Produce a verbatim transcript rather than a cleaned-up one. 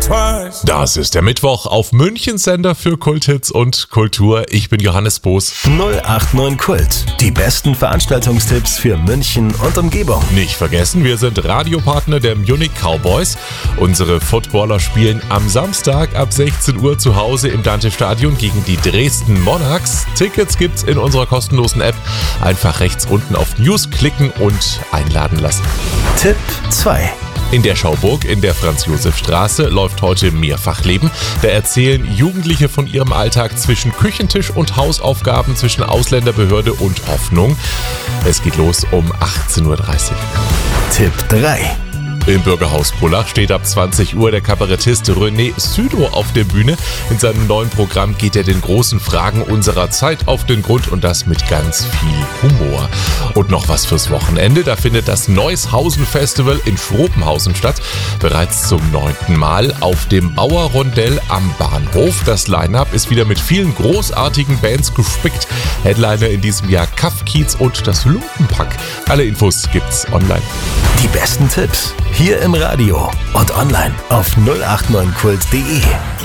twice. Das ist der Mittwoch auf Münchens Sender für Kulthits und Kultur. Ich bin Johannes Boos. null acht neun Kult. Die besten Veranstaltungstipps für München und Umgebung. Nicht vergessen, wir sind Radiopartner der Munich Cowboys. Unsere Footballer spielen am Samstag ab sechzehn Uhr zu Hause im Dante-Stadion gegen die Dresden Monarchs. Tickets gibt's in unserer kostenlosen App. Einfach rechts unten auf News klicken und einladen lassen. Tipp zwei. In der Schauburg in der Franz-Josef-Straße läuft heute Mehrfachleben. Da erzählen Jugendliche von ihrem Alltag zwischen Küchentisch und Hausaufgaben, zwischen Ausländerbehörde und Hoffnung. Es geht los um achtzehn Uhr dreißig. Tipp drei. Im Bürgerhaus Pullach steht ab zwanzig Uhr der Kabarettist René Südo auf der Bühne. In seinem neuen Programm geht er den großen Fragen unserer Zeit auf den Grund und das mit ganz viel Humor. Und noch was fürs Wochenende, da findet das Neushausen Festival in Schrobenhausen statt. Bereits zum neunten Mal auf dem Bauer-Rondell am Bahnhof. Das Line-Up ist wieder mit vielen großartigen Bands gespickt. Headliner in diesem Jahr Kaff Kiez und das Lumpenpack. Alle Infos gibt's online. Die besten Tipps hier im Radio und online auf null acht neun kult punkt de.